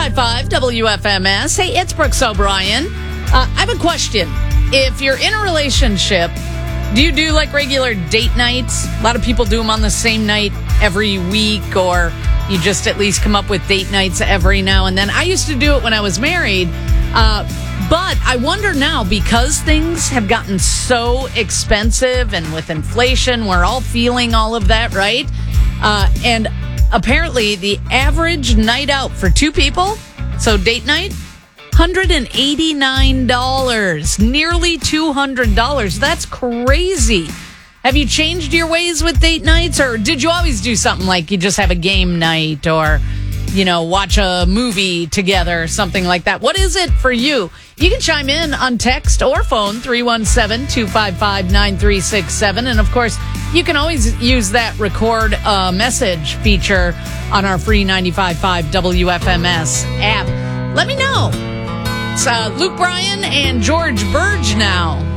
95.5 WFMS. Hey, it's Brooks O'Brien. I have a question. If you're in a relationship, do you do like regular date nights? A lot of people do them on the same night every week, or you just at least come up with date nights every now and then. I used to do it when I was married, but I wonder now, because things have gotten so expensive, and with inflation, we're all feeling all of that, right? And apparently the average night out for two people, so date night, $189, nearly $200. That's crazy. Have you changed your ways with date nights, or did you always do something like you just have a game night, or, you know, watch a movie together, something like that? What is it for you? You can chime in on text or phone, 317-255-9367. And, of course, you can always use that record a message feature on our free 95.5 WFMS app. Let me know. It's Luke Bryan and George Burge now.